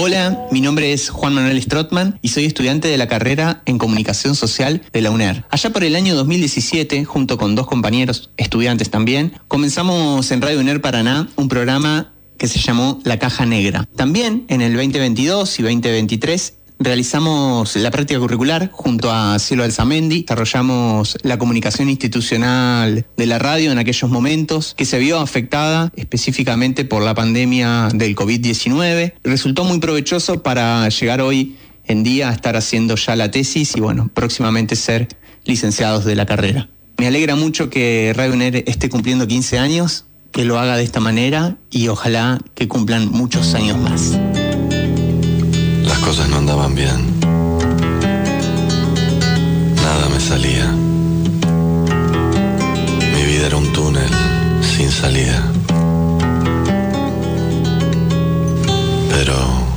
Hola, mi nombre es Juan Manuel Strootman y soy estudiante de la carrera en Comunicación Social de la UNER. Allá por el año 2017, junto con 2 compañeros estudiantes también, comenzamos en Radio UNER Paraná un programa que se llamó La Caja Negra. También en el 2022 y 2023 realizamos la práctica curricular junto a Cielo Alzamendi, desarrollamos la comunicación institucional de la radio en aquellos momentos que se vio afectada específicamente por la pandemia del COVID-19. Resultó muy provechoso para llegar hoy en día a estar haciendo ya la tesis y próximamente ser licenciados de la carrera. Me alegra mucho que Radio UNER esté cumpliendo 15 años, que lo haga de esta manera y ojalá que cumplan muchos años más. Las cosas no andaban bien. Nada me salía. Mi vida era un túnel sin salida. Pero